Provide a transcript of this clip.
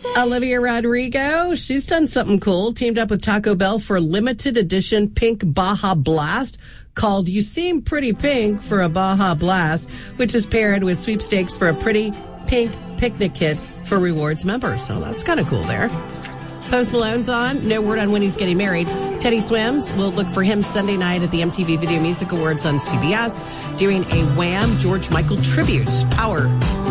Olivia Rodrigo, she's done something cool. Teamed up with Taco Bell for a limited edition pink Baja Blast called You Seem Pretty Pink for a Baja Blast, which is paired with sweepstakes for a pretty pink picnic kit for rewards members. So that's kind of cool there. Post Malone's on. No word on when he's getting married. Teddy Swims, we'll look for him Sunday night at the MTV Video Music Awards on CBS, doing a Wham! George Michael tribute. Power.